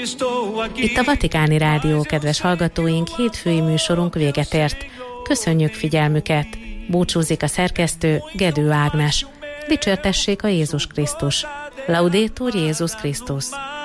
Itt a Vatikáni Rádió, kedves hallgatóink, hétfői műsorunk véget ért. Köszönjük figyelmüket! Búcsúzik a szerkesztő, Gedő Ágnes. Dicsértessék a Jézus Krisztus. Laudetur Jézus Krisztus.